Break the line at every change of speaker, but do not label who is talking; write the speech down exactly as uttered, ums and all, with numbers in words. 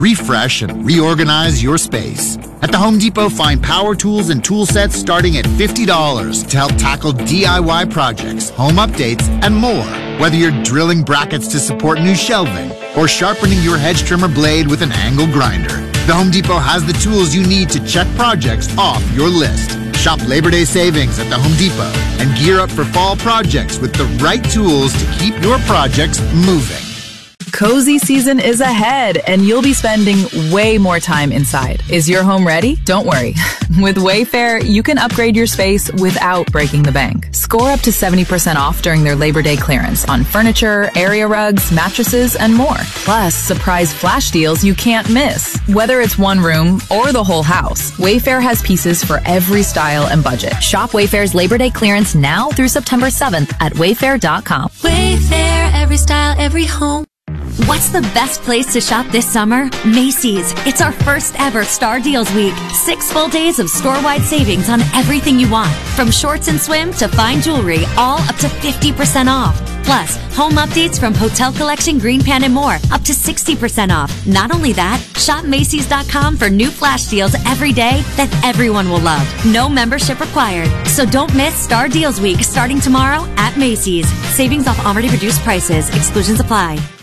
Refresh and reorganize your space. At the Home Depot, find power tools and tool sets starting at fifty dollars to help tackle D I Y projects, home updates, and more. Whether you're drilling brackets to support new shelving or sharpening your hedge trimmer blade with an angle grinder, the Home Depot has the tools you need to check projects off your list. Shop Labor Day savings at the Home Depot and gear up for fall projects with the right tools to keep your projects moving.
Cozy season is ahead, and you'll be spending way more time inside. Is your home ready? Don't worry. With Wayfair, you can upgrade your space without breaking the bank. Score up to seventy percent off during their Labor Day clearance on furniture, area rugs, mattresses, and more. Plus, surprise flash deals you can't miss. Whether it's one room or the whole house, Wayfair has pieces for every style and budget.
Shop Wayfair's Labor Day clearance now through September seventh at wayfair dot com.
Wayfair, every style, every home.
What's the best place to shop this summer? Macy's. It's our first ever Star Deals Week. Six full days of store-wide savings on everything you want. From shorts and swim to fine jewelry, all up to fifty percent off. Plus, home updates from Hotel Collection, Green Pan, and more, up to sixty percent off. Not only that, shop Macy's dot com for new flash deals every day that everyone will love. No membership required. So don't miss Star Deals Week starting tomorrow at Macy's. Savings off already reduced prices. Exclusions apply.